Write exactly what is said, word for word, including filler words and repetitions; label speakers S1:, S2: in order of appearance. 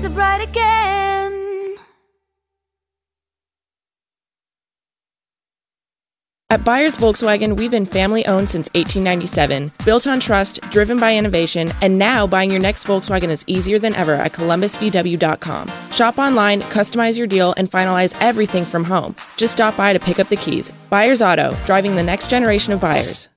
S1: are bright again.
S2: At Byers Volkswagen, we've been family-owned since eighteen ninety-seven, built on trust, driven by innovation, and now buying your next Volkswagen is easier than ever at columbus v w dot com. Shop online, customize your deal, and finalize everything from home. Just stop by to pick up the keys. Byers Auto, driving the next generation of buyers.